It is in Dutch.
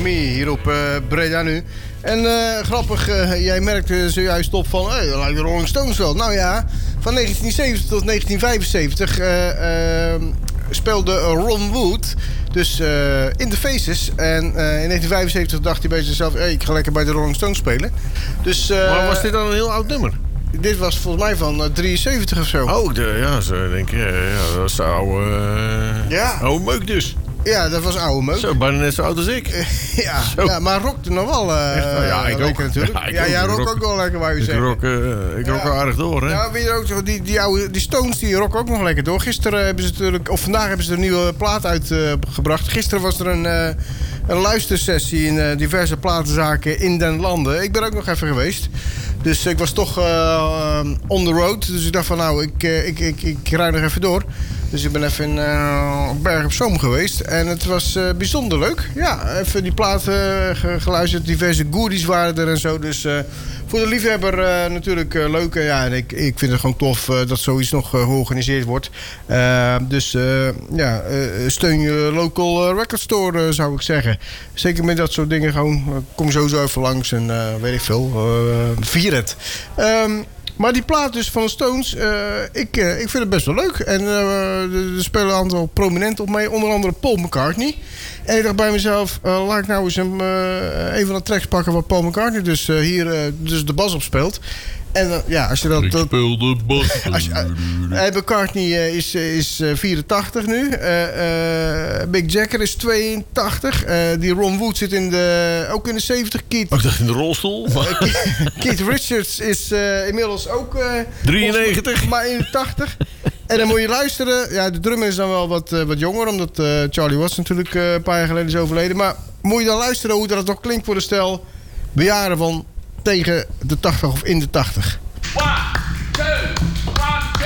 Me hier op Breda nu. En grappig, jij merkte zojuist op van, dat lijkt de Rolling Stones wel. Nou ja, van 1970 tot 1975 speelde Ron Wood dus in de Faces. En in 1975 dacht hij bij zichzelf, ik ga lekker bij de Rolling Stones spelen. Dus, maar was dit dan een heel oud nummer? Dit was volgens mij van 73 of zo. Oh, zo denk ik. Ja, dat was de oude meuk dus. Ja, dat was oude meuk. Zo, bijna net zo oud als ik. ja, maar rockte nog wel ik ook natuurlijk. Jij rock ook wel lekker, wou je zeggen. Ik rock wel aardig door, hè? Ja, weet je ook zo, die Stones die rocken ook nog lekker door. Gisteren hebben ze natuurlijk, of vandaag hebben ze een nieuwe plaat uitgebracht. Gisteren was er een luistersessie in diverse platenzaken in den landen. Ik ben ook nog even geweest. Dus ik was toch on the road. Dus ik dacht van nou, ik rijd nog even door. Dus ik ben even in Berg op Zoom geweest. En het was bijzonder leuk. Ja, even die platen geluisterd. Diverse goodies waren er en zo. Dus voor de liefhebber natuurlijk leuk. Ja, en ik vind het gewoon tof dat zoiets nog georganiseerd wordt. Dus steun je local record store, zou ik zeggen. Zeker met dat soort dingen gewoon. Kom sowieso even langs en weet ik veel. Vier het. Maar die plaat dus van de Stones, ik vind het best wel leuk. En er spelen een aantal prominenten op mee. Onder andere Paul McCartney. En ik dacht bij mezelf, laat ik nou eens een van de tracks pakken waar Paul McCartney dus hier dus de bas op speelt. En als je dat... Ik speel de bas. McCartney is 84 nu. Mick Jagger is 82. Die Ron Wood zit ook in de 70. Ik dacht in de rolstoel. Keith Richards is inmiddels ook... 93. Maar 81. En dan moet je luisteren. Ja, de drummer is dan wel wat jonger. Omdat Charlie Watts natuurlijk een paar jaar geleden is overleden. Maar moet je dan luisteren hoe dat nog klinkt voor de stel bejaarden van tegen de 80 of in de 80.